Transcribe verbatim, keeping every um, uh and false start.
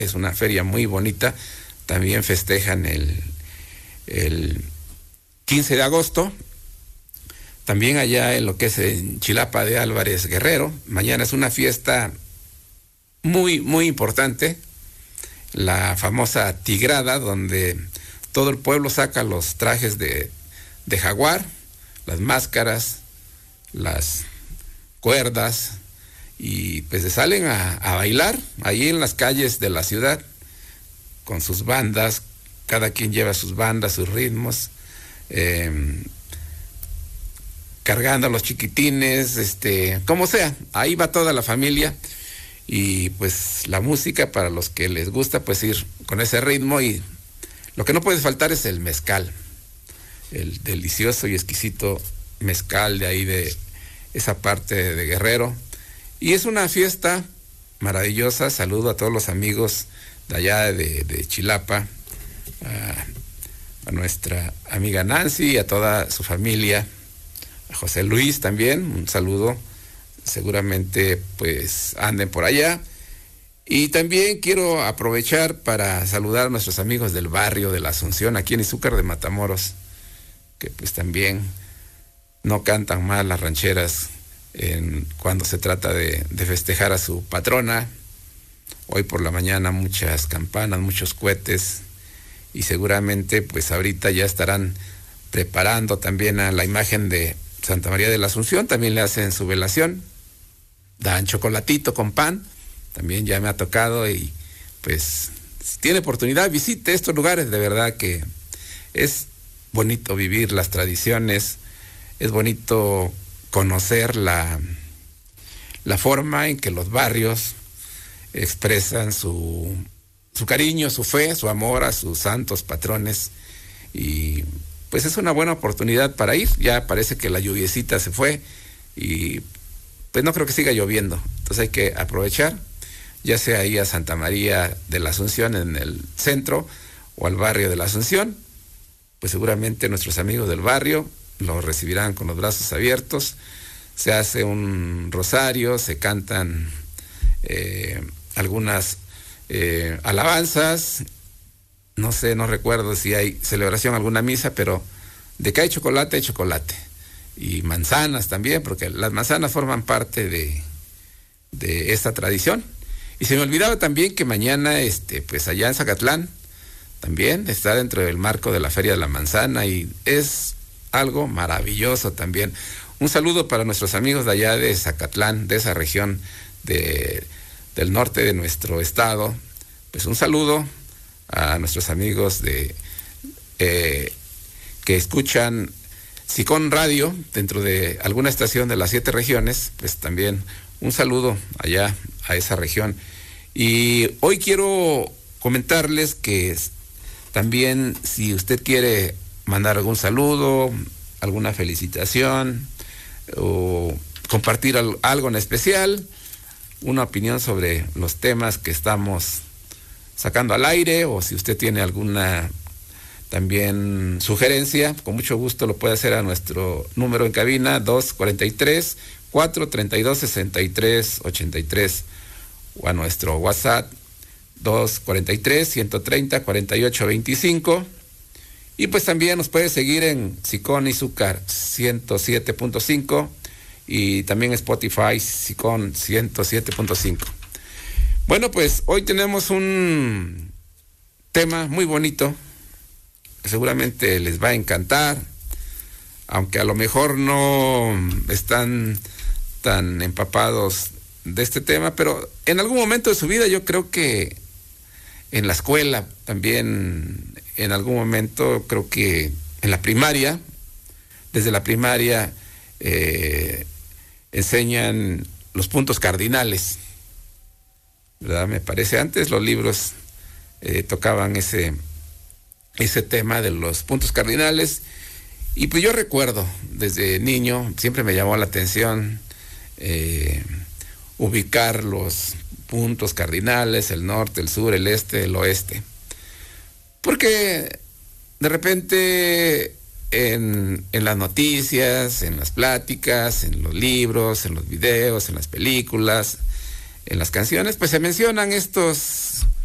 es una feria muy bonita. También festejan el, el quince de agosto. También allá en lo que es en Chilapa de Álvarez Guerrero. Mañana es una fiesta muy, muy importante. La famosa tigrada, donde todo el pueblo saca los trajes de, de jaguar, las máscaras, las cuerdas, y pues se salen a, a bailar ahí en las calles de la ciudad con sus bandas. Cada quien lleva sus bandas, sus ritmos, eh, cargando a los chiquitines, este, como sea, ahí va toda la familia. Y pues la música, para los que les gusta pues ir con ese ritmo, y lo que no puede faltar es el mezcal, el delicioso y exquisito mezcal de ahí de esa parte de Guerrero. Y es una fiesta maravillosa. Saludo a todos los amigos de allá de, de Chilapa, a, a nuestra amiga Nancy y a toda su familia, a José Luis también, un saludo. Seguramente pues anden por allá. Y también quiero aprovechar para saludar a nuestros amigos del barrio de la Asunción, aquí en Izúcar de Matamoros, que pues también no cantan mal las rancheras en, cuando se trata de, de festejar a su patrona. Hoy por la mañana muchas campanas, muchos cohetes, y seguramente pues ahorita ya estarán preparando también a la imagen de Santa María de la Asunción. También le hacen su velación, dan chocolatito con pan, también ya me ha tocado. Y pues si tiene oportunidad, visite estos lugares. De verdad que es bonito vivir las tradiciones, es bonito conocer la, la forma en que los barrios expresan su, su cariño, su fe, su amor a sus santos patrones. Y pues es una buena oportunidad para ir. Ya parece que la lluviecita se fue y pues no creo que siga lloviendo. Entonces hay que aprovechar, ya sea ahí a Santa María de la Asunción en el centro o al barrio de la Asunción. Pues seguramente nuestros amigos del barrio los recibirán con los brazos abiertos. Se hace un rosario, se cantan eh, algunas eh, alabanzas. No sé, no recuerdo si hay celebración, alguna misa, pero de que hay chocolate, hay chocolate. Y manzanas también, porque las manzanas forman parte de, de esta tradición. Y se me olvidaba también que mañana, este, pues allá en Zacatlán, también está dentro del marco de la Feria de la Manzana, y es algo maravilloso también. Un saludo para nuestros amigos de allá de Zacatlán, de esa región de, del norte de nuestro estado. Pues un saludo a nuestros amigos de eh, que escuchan Sicón Radio dentro de alguna estación de las siete regiones. Pues también un saludo allá a esa región. Y hoy quiero comentarles que también, si usted quiere mandar algún saludo, alguna felicitación o compartir algo en especial, una opinión sobre los temas que estamos sacando al aire, o si usted tiene alguna también sugerencia, con mucho gusto lo puede hacer a nuestro número en cabina, dos cuarenta y tres, cuatrocientos treinta y dos, sesenta y tres ochenta y tres, o a nuestro WhatsApp dos cuarenta y tres, ciento treinta, cuarenta y ocho veinticinco. Y pues también nos puede seguir en Sicón Izúcar ciento siete punto cinco y también Spotify Sicón ciento siete punto cinco. Bueno, pues hoy tenemos un tema muy bonito que seguramente les va a encantar, aunque a lo mejor no están tan empapados de este tema, pero en algún momento de su vida, yo creo que en la escuela también, en algún momento, creo que en la primaria, desde la primaria eh, enseñan los puntos cardinales, ¿verdad? Me parece, antes los libros eh, tocaban ese, ese tema de los puntos cardinales. Y pues yo recuerdo, desde niño, siempre me llamó la atención eh, ubicar los puntos cardinales, el norte, el sur, el este, el oeste. Porque de repente en, en las noticias, en las pláticas, en los libros, en los videos, en las películas, en las canciones, pues se mencionan estos